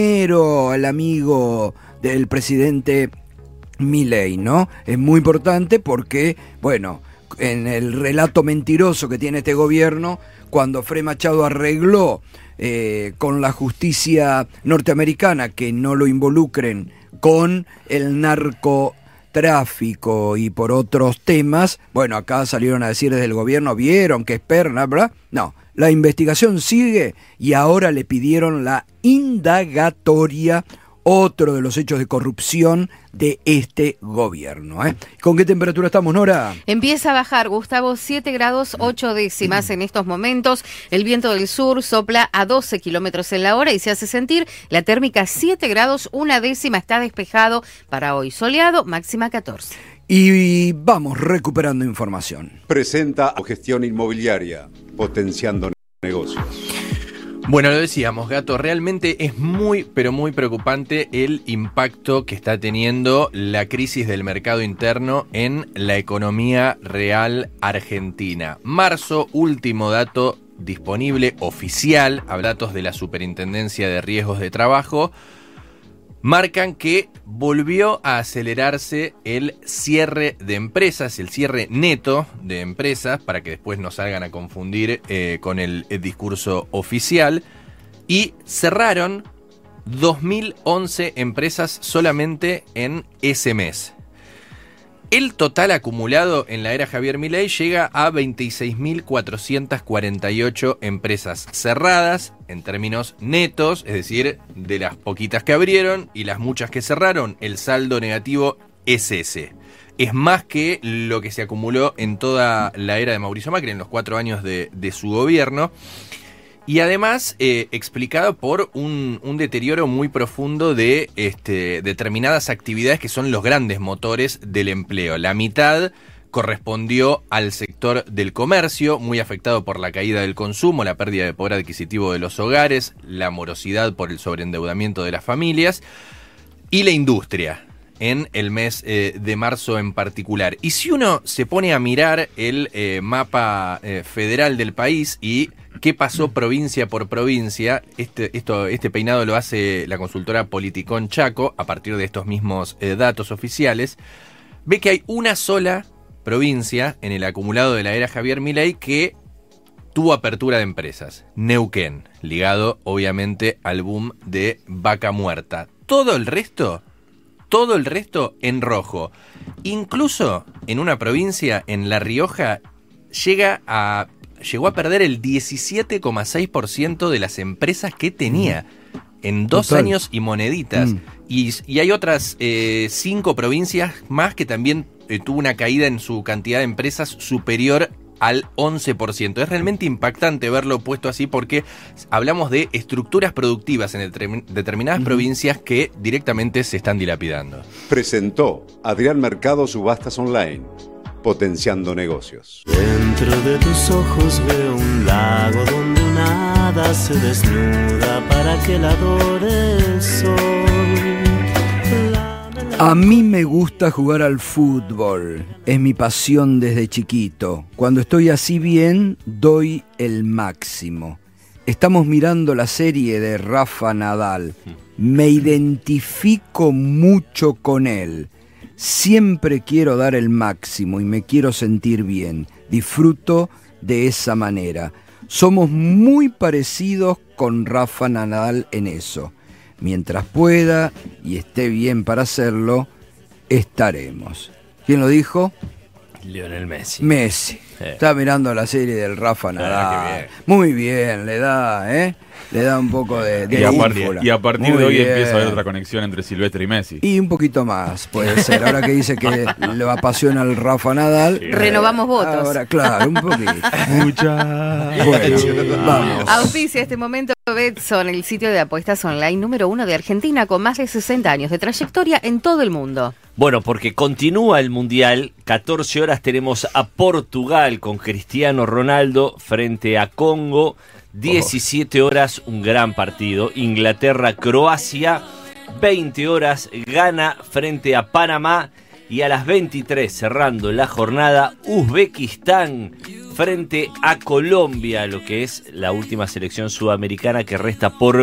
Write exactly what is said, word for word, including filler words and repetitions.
al amigo del presidente Milei, ¿no? Es muy importante porque, bueno, en el relato mentiroso que tiene este gobierno, cuando Frei Machado arregló eh, con la justicia norteamericana que no lo involucren con el narcotráfico y por otros temas, bueno, acá salieron a decir desde el gobierno, vieron que es perna, ¿verdad? No, la investigación sigue y ahora le pidieron la indagatoria, otro de los hechos de corrupción de este gobierno, ¿eh? ¿Con qué temperatura estamos, Nora? Empieza a bajar, Gustavo, siete grados ocho décimas en estos momentos. El viento del sur sopla a doce kilómetros en la hora y se hace sentir. La térmica siete grados una décima, está despejado para hoy. Soleado, máxima catorce. Y vamos recuperando información. Presenta Gestión Inmobiliaria, potenciando negocios. Bueno, lo decíamos, Gato, realmente es muy, pero muy preocupante el impacto que está teniendo la crisis del mercado interno en la economía real argentina. Marzo, último dato disponible oficial, a datos de la Superintendencia de Riesgos de Trabajo, marcan que volvió a acelerarse el cierre de empresas, el cierre neto de empresas, para que después no salgan a confundir eh, con el, el discurso oficial, y cerraron dos mil once empresas solamente en ese mes. El total acumulado en la era Javier Milei llega a veintiséis mil cuatrocientas cuarenta y ocho empresas cerradas en términos netos, es decir, de las poquitas que abrieron y las muchas que cerraron, el saldo negativo es ese. Es más que lo que se acumuló en toda la era de Mauricio Macri, en los cuatro años de, de su gobierno. Y además eh, explicado por un, un deterioro muy profundo de este, determinadas actividades que son los grandes motores del empleo. La mitad correspondió al sector del comercio, muy afectado por la caída del consumo, la pérdida de poder adquisitivo de los hogares, la morosidad por el sobreendeudamiento de las familias, y la industria en el mes eh, de marzo en particular. Y si uno se pone a mirar el eh, mapa eh, federal del país y qué pasó provincia por provincia, este, esto, este peinado lo hace la consultora Politicón Chaco a partir de estos mismos eh, datos oficiales, ve que hay una sola provincia en el acumulado de la era Javier Milei que tuvo apertura de empresas, Neuquén, ligado obviamente al boom de Vaca Muerta. Todo el resto, todo el resto en rojo. Incluso en una provincia, en La Rioja, llega a... llegó a perder el diecisiete coma seis por ciento de las empresas que tenía en dos Total. años y moneditas. Mm. Y, y hay otras eh, cinco provincias más que también eh, tuvo una caída en su cantidad de empresas superior al once por ciento. Es realmente impactante verlo puesto así porque hablamos de estructuras productivas en determin- determinadas mm. provincias que directamente se están dilapidando. Presentó Adrián Mercado Subastas Online, potenciando negocios. Dentro de tus ojos veo un lago donde una hada se desnuda para que la adore el sol. A mí me gusta jugar al fútbol, es mi pasión desde chiquito. Cuando estoy así bien, doy el máximo. Estamos mirando la serie de Rafa Nadal. Me identifico mucho con él. Siempre quiero dar el máximo y me quiero sentir bien. Disfruto de esa manera. Somos muy parecidos con Rafa Nadal en eso. Mientras pueda y esté bien para hacerlo, estaremos. ¿Quién lo dijo? Lionel Messi. Messi. Sí. Está mirando la serie del Rafa Nadal. Ah, bien. Muy bien, le da, ¿eh? Le da un poco de, de y, a par- ínfula. y a partir Muy de hoy bien. empieza a haber otra conexión entre Silvestre y Messi. Y un poquito más, puede ser. Ahora que dice que lo apasiona el Rafa Nadal. Sí. Renovamos votos. Ahora, claro, un poquito. Mucha. Bueno, vamos. Auspicia este momento Betson, el sitio de apuestas online número uno de Argentina, con más de sesenta años de trayectoria en todo el mundo. Bueno, porque continúa el Mundial, catorce horas tenemos a Portugal con Cristiano Ronaldo frente a Congo, diecisiete horas un gran partido, Inglaterra-Croacia, veinte horas Ghana frente a Panamá y a las veintitrés cerrando la jornada Uzbekistán frente a Colombia, lo que es la última selección sudamericana que resta por